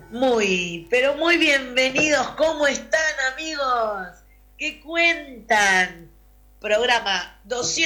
Muy, pero muy bienvenidos. ¿Cómo están, amigos? ¿Qué cuentan? Programa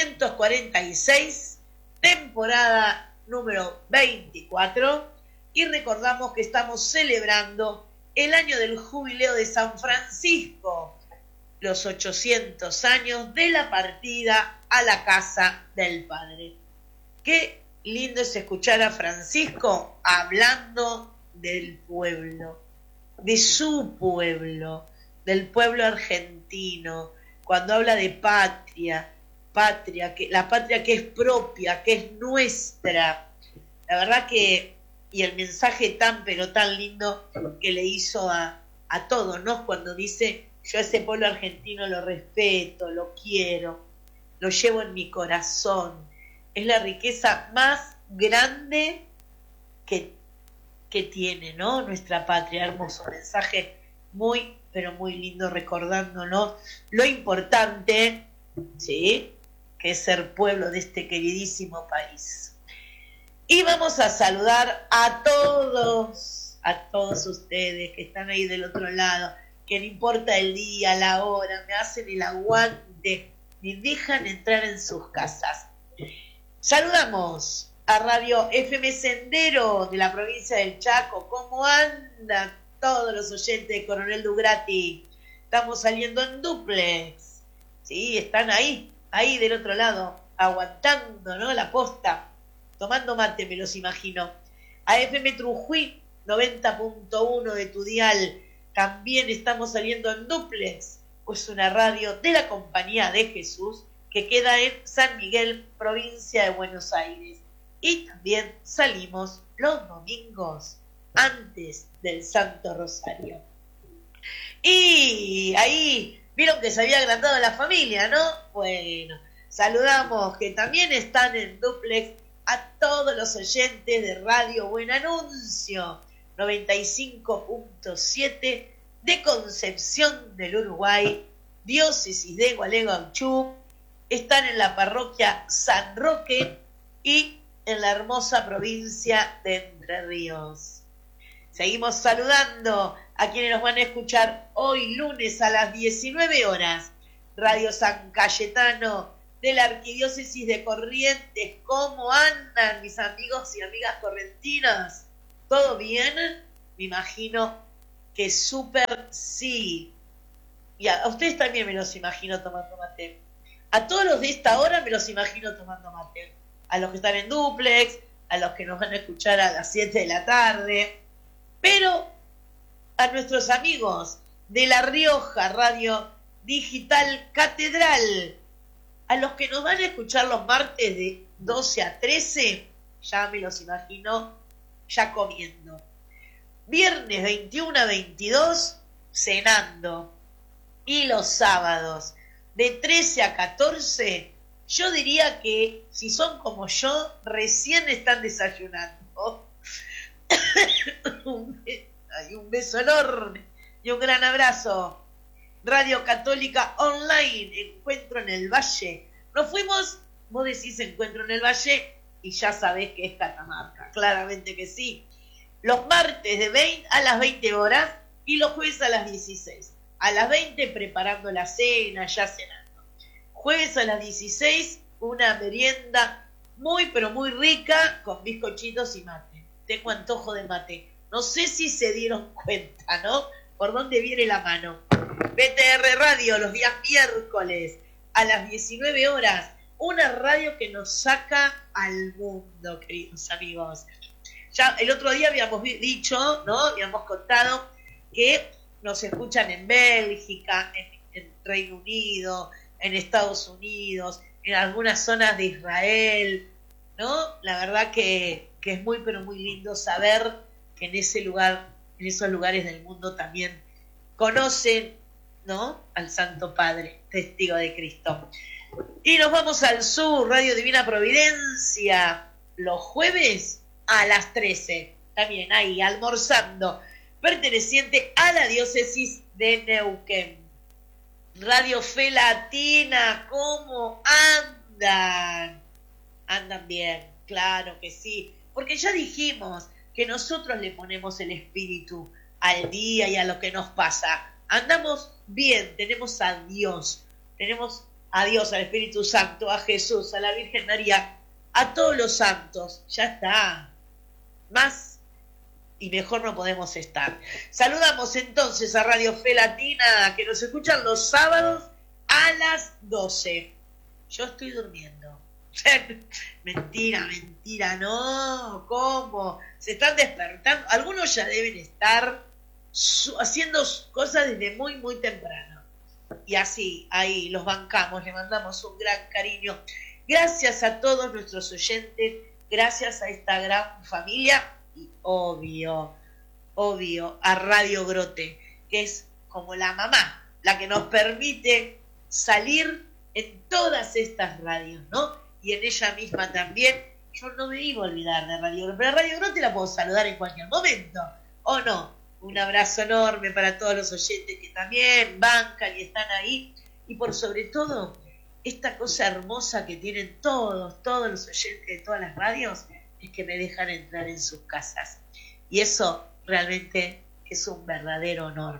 246, temporada número 24. Y recordamos que estamos celebrando el año del jubileo de San Francisco, los 800 años de la partida a la casa del Padre. Qué lindo es escuchar a Francisco hablando del pueblo, de su pueblo, del pueblo argentino, cuando habla de patria, la patria que es propia, que es nuestra. La verdad que, y el mensaje tan pero tan lindo que le hizo a todos, ¿no? Cuando dice, yo a ese pueblo argentino lo respeto, lo quiero, lo llevo en mi corazón. Es la riqueza más grande que tiene, ¿no? Nuestra patria. Hermoso mensaje, muy, pero muy lindo, recordándonos lo importante, ¿sí?, que es ser pueblo de este queridísimo país. Y vamos a saludar a todos ustedes que están ahí del otro lado, que no importa el día, la hora, me hacen el aguante, me dejan entrar en sus casas. Saludamos a Radio FM Sendero de la provincia del Chaco. ¿Cómo andan todos los oyentes de Coronel Dugrati? Estamos saliendo en duplex. Sí, están ahí del otro lado, aguantando, ¿no?, la posta, tomando mate, me los imagino. A FM Trujuí 90.1 de tu dial, también estamos saliendo en duplex, pues una radio de la Compañía de Jesús que queda en San Miguel, provincia de Buenos Aires. Y también salimos los domingos antes del Santo Rosario. Y ahí vieron que se había agrandado la familia, ¿no? Bueno, saludamos que también están en duplex a todos los oyentes de Radio Buen Anuncio 95.7 de Concepción del Uruguay, diócesis de Gualeguaychú. Están en la parroquia San Roque y en la hermosa provincia de Entre Ríos. Seguimos saludando a quienes nos van a escuchar hoy lunes a las 19 horas. Radio San Cayetano de la Arquidiócesis de Corrientes. ¿Cómo andan mis amigos y amigas correntinas? ¿Todo bien? Me imagino que súper sí. Y a ustedes también me los imagino tomando mate. A todos los de esta hora me los imagino tomando mate. A los que están en duplex, a los que nos van a escuchar a las 7 de la tarde. Pero a nuestros amigos de La Rioja, Radio Digital Catedral, a los que nos van a escuchar los martes de 12 a 13, ya me los imagino ya comiendo. Viernes 21 a 22, cenando. Y los sábados de 13 a 14, yo diría que si son como yo, recién están desayunando. Un beso enorme y un gran abrazo. Radio Católica Online, Encuentro en el Valle. Nos fuimos, vos decís Encuentro en el Valle y ya sabés que es Catamarca, claramente que sí. Los martes de 20 a las 20 horas y los jueves a las 16. A las 20 preparando la cena, ya cenando. Jueves a las 16, una merienda muy pero muy rica con bizcochitos y mate. Tengo antojo de mate. No sé si se dieron cuenta, ¿no? Por dónde viene la mano. BTR Radio los días miércoles a las 19 horas. Una radio que nos saca al mundo, queridos amigos. Ya el otro día habíamos dicho, ¿no? Habíamos contado que nos escuchan en Bélgica, en Reino Unido, en Estados Unidos, en algunas zonas de Israel, ¿no? La verdad que es muy, pero muy lindo saber que en ese lugar, en esos lugares del mundo también conocen, ¿no?, al Santo Padre, testigo de Cristo. Y nos vamos al sur, Radio Divina Providencia, los jueves a las 13, también ahí, almorzando, perteneciente a la diócesis de Neuquén. Radio Fe Latina, ¿cómo andan? Andan bien, claro que sí, porque ya dijimos, que nosotros le ponemos el espíritu al día y a lo que nos pasa. Andamos bien, tenemos a Dios, al Espíritu Santo, a Jesús, a la Virgen María, a todos los santos. Ya está. Más y mejor no podemos estar. Saludamos entonces a Radio Fe Latina, que nos escuchan los sábados a las 12. Yo estoy durmiendo. Mentira, no. ¿Cómo? Se están despertando. Algunos ya deben estar haciendo cosas desde muy, muy temprano. Y así, ahí los bancamos, le mandamos un gran cariño. Gracias a todos nuestros oyentes, gracias a esta gran familia y obvio, a Radio Grote, que es como la mamá, la que nos permite salir en todas estas radios, ¿no? Y en ella misma también. Yo no me iba a olvidar de Radio Grote, pero a Radio Grote la puedo saludar en cualquier momento, ¿o no? Un abrazo enorme para todos los oyentes que también bancan y están ahí. Y por sobre todo, esta cosa hermosa que tienen todos los oyentes de todas las radios, es que me dejan entrar en sus casas. Y eso realmente es un verdadero honor.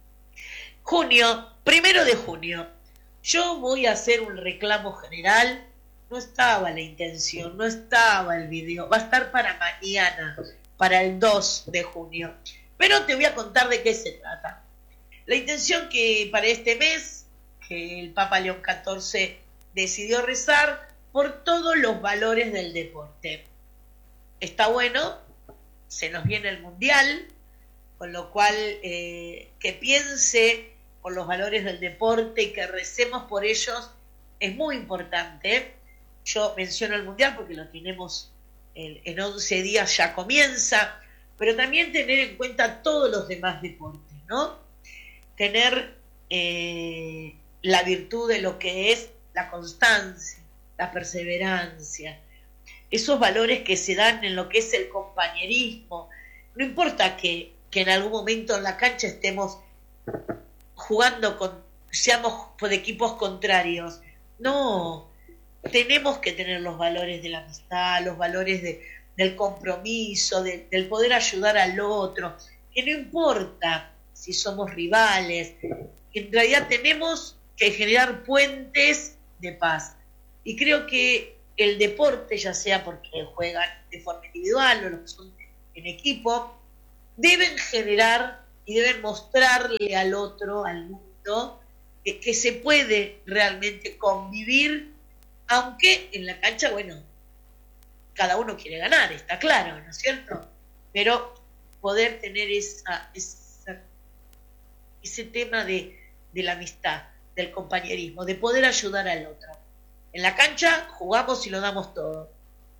1 de junio. Yo voy a hacer un reclamo general. No estaba la intención, no estaba el video. Va a estar para mañana, para el 2 de junio. Pero te voy a contar de qué se trata. La intención que para este mes, que el Papa León XIV decidió rezar por todos los valores del deporte. Está bueno, se nos viene el Mundial, con lo cual que piense por los valores del deporte y que recemos por ellos es muy importante. Yo menciono el Mundial porque lo tenemos en 11 días, ya comienza, pero también tener en cuenta todos los demás deportes, ¿no? Tener la virtud de lo que es la constancia, la perseverancia, esos valores que se dan en lo que es el compañerismo. No importa que en algún momento en la cancha estemos jugando seamos por equipos contrarios. No, tenemos que tener los valores de la amistad, los valores del compromiso, del poder ayudar al otro, que no importa si somos rivales, en realidad tenemos que generar puentes de paz. Y creo que el deporte, ya sea porque juegan de forma individual o los que son en equipo, deben generar y deben mostrarle al otro, al mundo, que se puede realmente convivir, aunque en la cancha, bueno, cada uno quiere ganar, está claro, ¿no es cierto? Pero poder tener ese tema de la amistad, del compañerismo, de poder ayudar al otro. En la cancha jugamos y lo damos todo.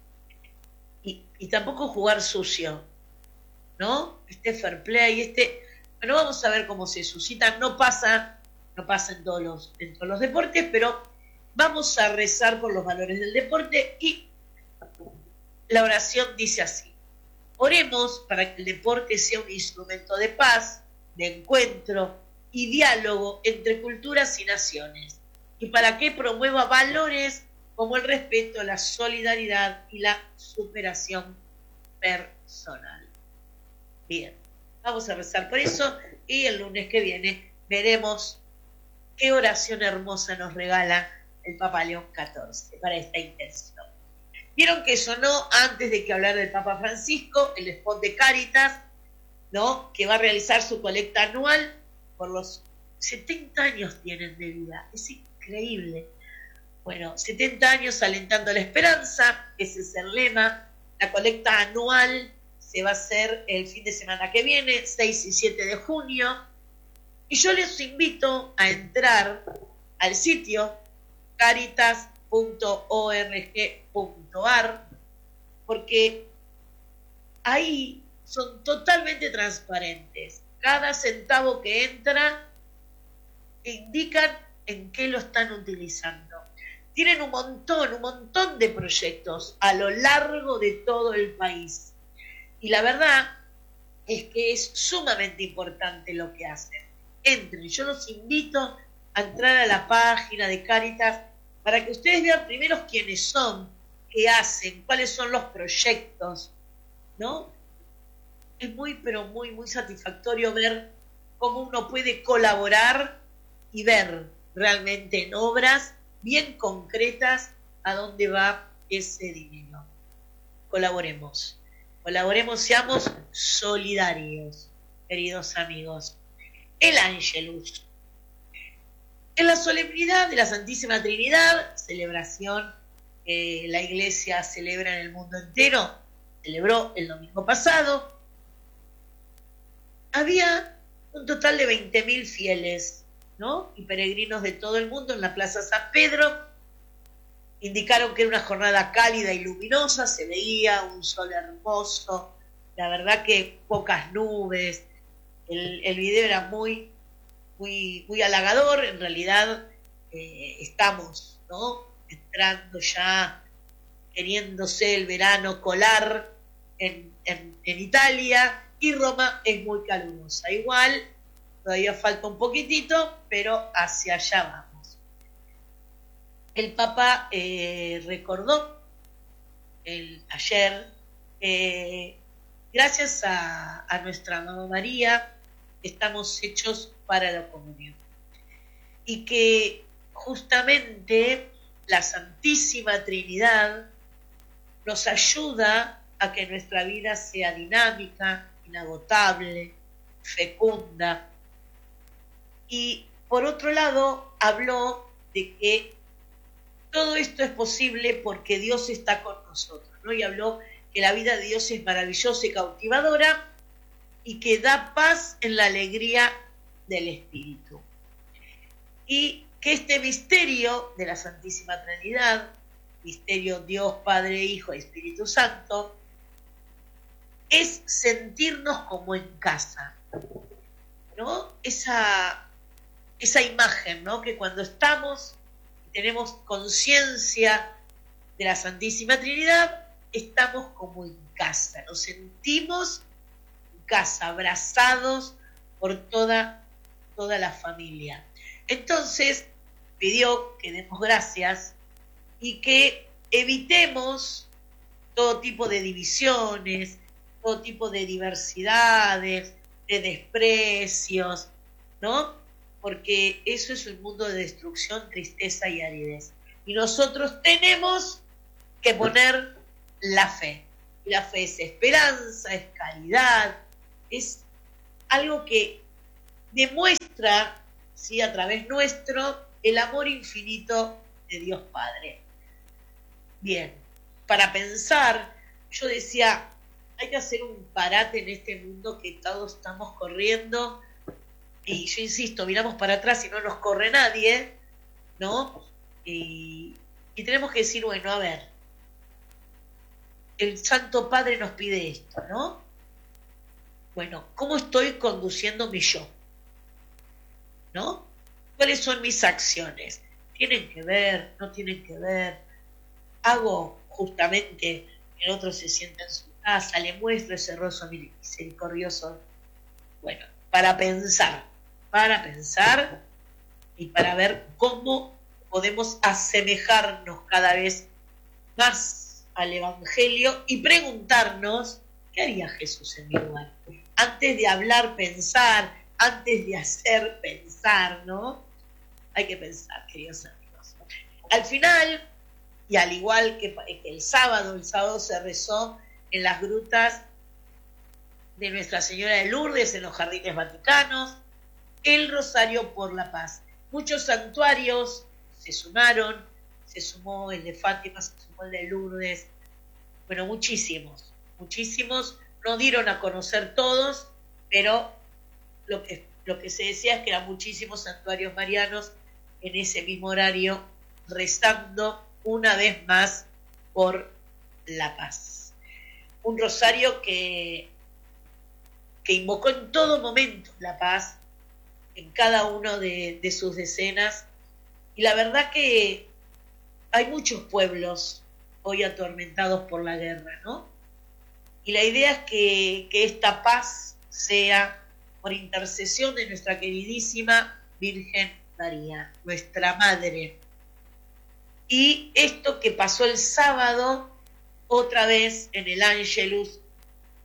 Y tampoco jugar sucio, ¿no? Fair play, bueno, vamos a ver cómo se suscita. No pasa en todos los deportes, pero vamos a rezar por los valores del deporte. Y la oración dice así: oremos para que el deporte sea un instrumento de paz, de encuentro y diálogo entre culturas y naciones, y para que promueva valores como el respeto, la solidaridad y la superación personal. Bien, vamos a rezar por eso y el lunes que viene veremos qué oración hermosa nos regala el Papa León XIV para esta intención. Vieron que sonó antes de que hablar del Papa Francisco el spot de Cáritas, ¿no? Que va a realizar su colecta anual por los 70 años tienen de vida. Es increíble. Bueno, 70 años alentando la esperanza, ese es el lema. La colecta anual se va a hacer el fin de semana que viene, 6 y 7 de junio. Y yo les invito a entrar al sitio caritas.org.ar, porque ahí son totalmente transparentes. Cada centavo que entra indican en qué lo están utilizando. Tienen un montón de proyectos a lo largo de todo el país. Y la verdad es que es sumamente importante lo que hacen. Entren, yo los invito a entrar a la página de Cáritas para que ustedes vean primero quiénes son, qué hacen, cuáles son los proyectos, ¿no? es muy, pero muy, muy satisfactorio ver cómo uno puede colaborar y ver realmente en obras bien concretas a dónde va ese dinero. Colaboremos, seamos solidarios, queridos amigos. El Ángelus. En la solemnidad de la Santísima Trinidad, celebración que la Iglesia celebra en el mundo entero, celebró el domingo pasado, había un total de 20.000 fieles, ¿no? Y peregrinos de todo el mundo en la Plaza San Pedro. Indicaron que era una jornada cálida y luminosa, se veía un sol hermoso, la verdad que pocas nubes, el video era muy, muy, muy halagador. En realidad estamos, ¿no?, entrando ya, queriéndose el verano colar en Italia, y Roma es muy calurosa. Igual, todavía falta un poquitito, pero hacia allá vamos. El Papa recordó ayer, gracias a nuestra Mamá María, estamos hechos para la comunión. Y que justamente la Santísima Trinidad nos ayuda a que nuestra vida sea dinámica, inagotable, fecunda. Y por otro lado, habló de que todo esto es posible porque Dios está con nosotros, ¿no? Y habló que la vida de Dios es maravillosa y cautivadora y que da paz en la alegría del Espíritu. Y que este misterio de la Santísima Trinidad, misterio Dios, Padre, Hijo y Espíritu Santo, es sentirnos como en casa, ¿no? Esa imagen, ¿no?, que cuando estamos y tenemos conciencia de la Santísima Trinidad, estamos como en casa, nos sentimos en casa, abrazados por toda la familia. Entonces pidió que demos gracias y que evitemos todo tipo de divisiones, todo tipo de diversidades, de desprecios, ¿no? Porque eso es un mundo de destrucción, tristeza y aridez. Y nosotros tenemos que poner la fe. Y la fe es esperanza, es caridad, es algo que demuestra, ¿sí?, a través nuestro, el amor infinito de Dios Padre. Bien, para pensar, yo decía, hay que hacer un parate en este mundo que todos estamos corriendo, y yo insisto, miramos para atrás y no nos corre nadie, ¿no? Y tenemos que decir, bueno, a ver, el Santo Padre nos pide esto, ¿no? Bueno, ¿cómo estoy conduciendo mi yo? ¿No? ¿Cuáles son mis acciones? ¿Tienen que ver? ¿No tienen que ver? ¿Hago justamente que el otro se sienta en su casa? ¿Le muestro ese rostro misericordioso? Bueno, para pensar y para ver cómo podemos asemejarnos cada vez más al Evangelio y preguntarnos, ¿qué haría Jesús en mi lugar? Antes de hablar, pensar, antes de hacer, pensar, ¿no? Hay que pensar, queridos amigos. Al final, y al igual que el sábado se rezó en las grutas de Nuestra Señora de Lourdes, en los Jardines Vaticanos, el Rosario por la Paz. Muchos santuarios se sumaron, se sumó el de Fátima, se sumó el de Lourdes, bueno, muchísimos, no dieron a conocer todos, pero lo que se decía es que eran muchísimos santuarios marianos en ese mismo horario, rezando una vez más por la paz. Un rosario que invocó en todo momento la paz, en cada uno de sus decenas, y la verdad que hay muchos pueblos hoy atormentados por la guerra, ¿no? Y la idea es que esta paz sea por intercesión de nuestra queridísima Virgen María, nuestra Madre. Y esto que pasó el sábado, otra vez en el Ángelus,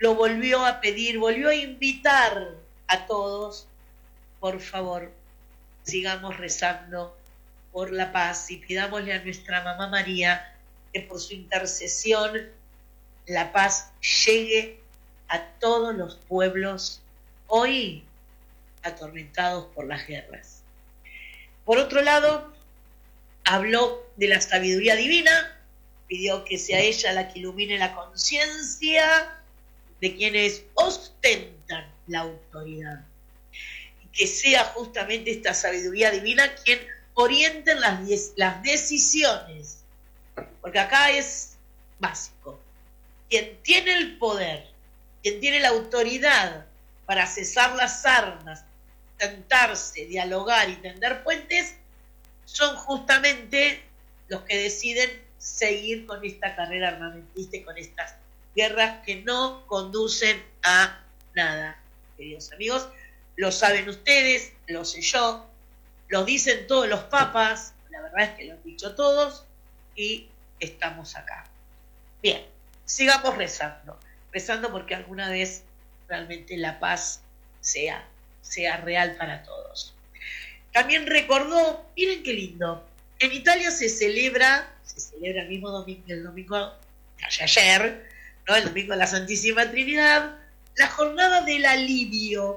lo volvió a pedir, volvió a invitar a todos, por favor, sigamos rezando por la paz y pidámosle a nuestra Mamá María que por su intercesión la paz llegue a todos los pueblos hoy atormentados por las guerras. Por otro lado, habló de la sabiduría divina, pidió que sea ella la que ilumine la conciencia de quienes ostentan la autoridad. Y que sea justamente esta sabiduría divina quien oriente las decisiones. Porque acá es básico. Quien tiene el poder, quien tiene la autoridad para cesar las armas, sentarse, dialogar y tender puentes, son justamente los que deciden seguir con esta carrera armamentista y con estas guerras que no conducen a nada. Queridos amigos, lo saben ustedes, lo sé yo, lo dicen todos los papas, la verdad es que lo han dicho todos y estamos acá. Bien, sigamos rezando porque alguna vez realmente la paz sea real para todos. También recordó, miren qué lindo, en Italia se celebra el mismo domingo, el domingo de ayer, ¿no? El domingo de la Santísima Trinidad, la jornada del alivio.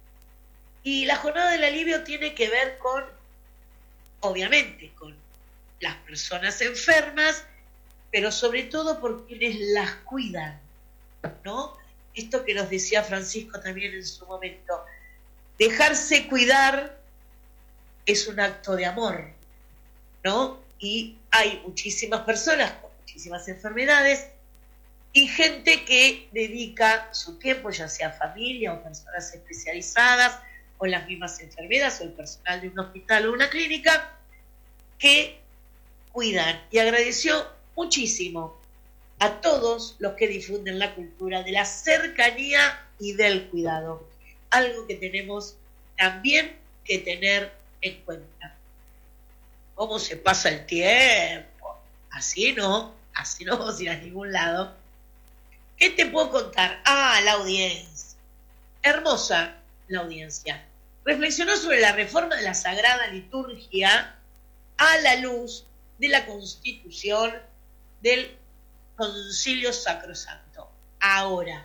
Y la jornada del alivio tiene que ver con, obviamente, con las personas enfermas, pero sobre todo por quienes las cuidan, ¿no? Esto que nos decía Francisco también en su momento, dejarse cuidar es un acto de amor, ¿no? Y hay muchísimas personas con muchísimas enfermedades y gente que dedica su tiempo, ya sea familia o personas especializadas o las mismas enfermedades o el personal de un hospital o una clínica, que cuidan. Y agradeció muchísimo a todos los que difunden la cultura de la cercanía y del cuidado, algo que tenemos también que tener en cuenta. ¿Cómo se pasa el tiempo? Así no vamos a ir a ningún lado. ¿Qué te puedo contar? La audiencia. Hermosa la audiencia. Reflexionó sobre la reforma de la Sagrada Liturgia a la luz de la Constitución del Concilio Sacrosanto. Ahora,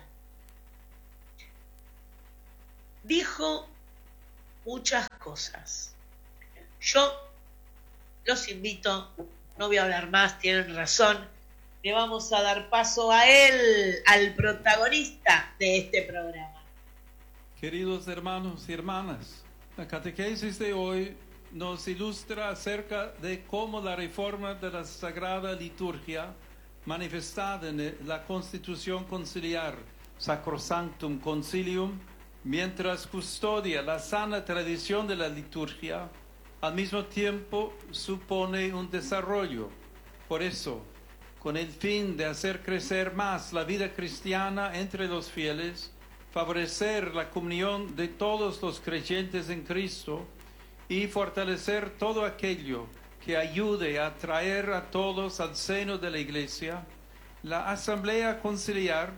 dijo muchas cosas. Yo los invito, no voy a hablar más, tienen razón, le vamos a dar paso a él, al protagonista de este programa. Queridos hermanos y hermanas, la catequesis de hoy nos ilustra acerca de cómo la reforma de la Sagrada Liturgia, manifestada en la Constitución Conciliar Sacrosanctum Concilium, mientras custodia la sana tradición de la liturgia, al mismo tiempo supone un desarrollo. Por eso, con el fin de hacer crecer más la vida cristiana entre los fieles, favorecer la comunión de todos los creyentes en Cristo y fortalecer todo aquello que ayude a traer a todos al seno de la Iglesia, la Asamblea Conciliar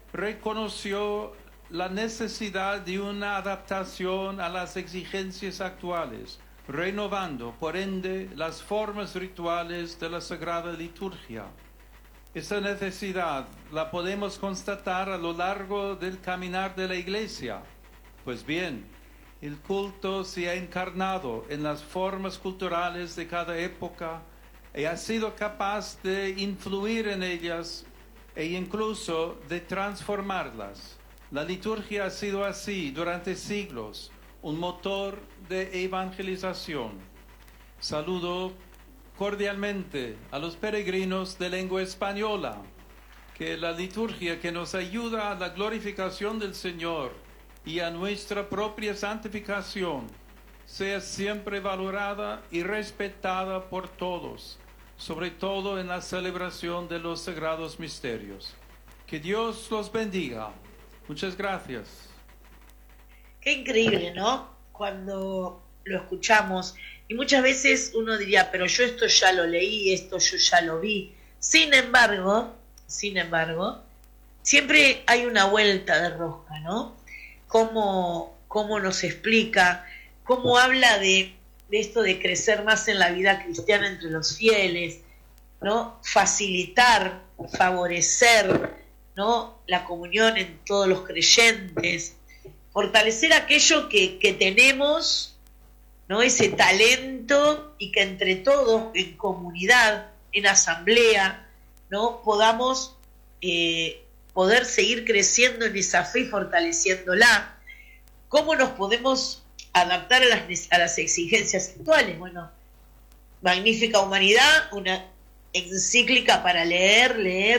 reconoció la necesidad de una adaptación a las exigencias actuales, renovando, por ende, las formas rituales de la Sagrada Liturgia. Esta necesidad la podemos constatar a lo largo del caminar de la Iglesia. Pues bien, el culto se ha encarnado en las formas culturales de cada época y ha sido capaz de influir en ellas e incluso de transformarlas. La liturgia ha sido así durante siglos, un motor de evangelización. Saludo cordialmente a los peregrinos de lengua española, que la liturgia que nos ayuda a la glorificación del Señor y a nuestra propia santificación sea siempre valorada y respetada por todos, sobre todo en la celebración de los sagrados misterios. Que Dios los bendiga. Muchas gracias. Qué increíble, ¿no? Cuando lo escuchamos, y muchas veces uno diría, pero yo esto ya lo leí, esto yo ya lo vi. Sin embargo, siempre hay una vuelta de rosca, ¿no? Cómo nos explica, cómo habla de esto de crecer más en la vida cristiana entre los fieles, ¿no? Facilitar, favorecer, ¿no? La comunión en todos los creyentes, fortalecer aquello que tenemos, ¿no? Ese talento, y que entre todos, en comunidad, en asamblea, ¿no? Podamos poder seguir creciendo en esa fe y fortaleciéndola. ¿Cómo nos podemos adaptar a las exigencias actuales? Bueno, Magnífica Humanidad, una encíclica para leer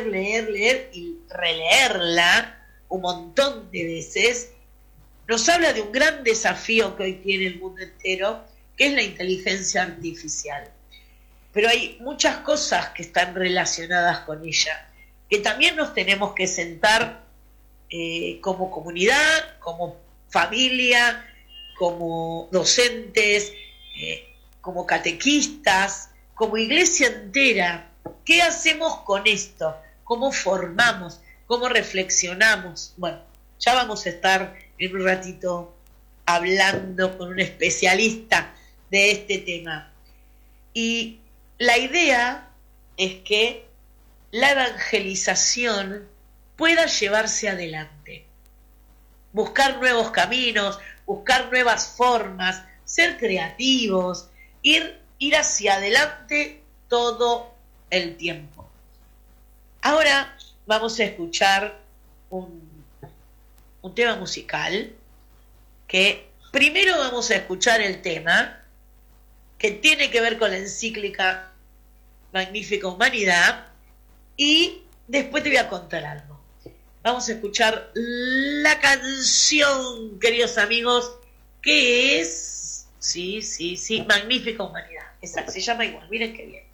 y releerla un montón de veces, nos habla de un gran desafío que hoy tiene el mundo entero, que es la inteligencia artificial. Pero hay muchas cosas que están relacionadas con ella, que también nos tenemos que sentar como comunidad, como familia, como docentes, como catequistas, como iglesia entera. ¿Qué hacemos con esto? ¿Cómo formamos? ¿Cómo reflexionamos? Bueno, ya vamos a estar en un ratito hablando con un especialista de este tema. Y la idea es que la evangelización pueda llevarse adelante. Buscar nuevos caminos, buscar nuevas formas, ser creativos, ir hacia adelante todo el tiempo. Ahora vamos a escuchar un tema musical, que primero vamos a escuchar el tema que tiene que ver con la encíclica Magnífica Humanidad, y después te voy a contar algo. Vamos a escuchar la canción, queridos amigos, que es, sí, Magnífica Humanidad. Exacto, se llama igual, miren qué bien.